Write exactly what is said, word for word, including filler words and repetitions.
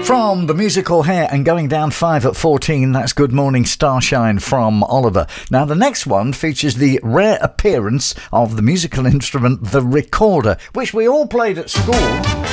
From the musical Hair and going down five at fourteen, that's Good Morning Starshine from Oliver. Now the next one features the rare appearance of the musical instrument the recorder, which we all played at school.